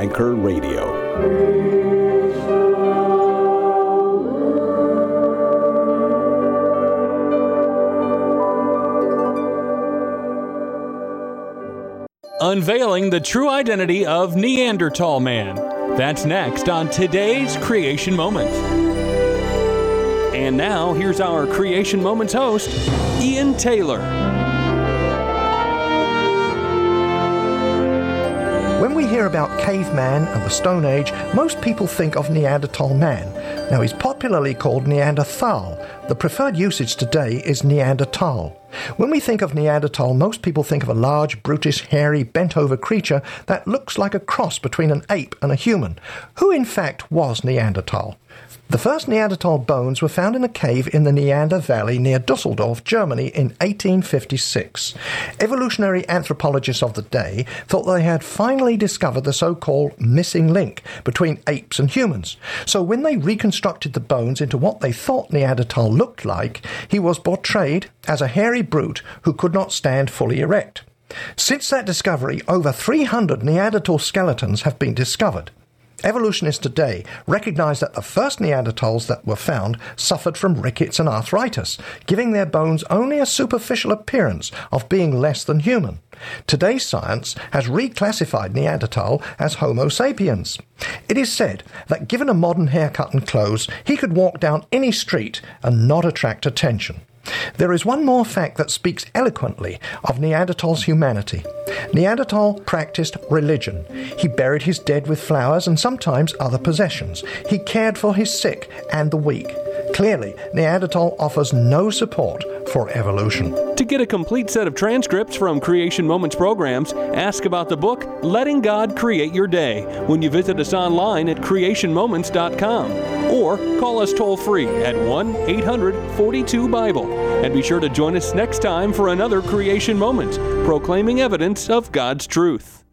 Anchor Radio. Unveiling the true identity of Neanderthal man. That's next on today's Creation Moment. And now, here's our Creation Moments host, Ian Taylor. When we hear about caveman and the Stone Age, most people think of Neanderthal man. Now, he's popularly called Neanderthal. The preferred usage today is Neanderthal. When we think of Neanderthal, most people think of a large, brutish, hairy, bent-over creature that looks like a cross between an ape and a human. Who, in fact, was Neanderthal? The first Neanderthal bones were found in a cave in the Neander Valley near Dusseldorf, Germany in 1856. Evolutionary anthropologists of the day thought they had finally discovered the so-called missing link between apes and humans. So when they reconstructed the bones into what they thought Neanderthal looked like, he was portrayed as a hairy brute who could not stand fully erect. Since that discovery, over 300 Neanderthal skeletons have been discovered. Evolutionists today recognize that the first Neanderthals that were found suffered from rickets and arthritis, giving their bones only a superficial appearance of being less than human. Today's science has reclassified Neanderthal as Homo sapiens. It is said that given a modern haircut and clothes, he could walk down any street and not attract attention. There is one more fact that speaks eloquently of Neanderthal's humanity. Neanderthal practiced religion. He buried his dead with flowers and sometimes other possessions. He cared for his sick and the weak. Clearly, Neanderthal offers no support for evolution. To get a complete set of transcripts from Creation Moments programs, ask about the book Letting God Create Your Day when you visit us online at creationmoments.com or call us toll-free at 1-800-42-BIBLE. And be sure to join us next time for another Creation Moment, proclaiming evidence of God's truth.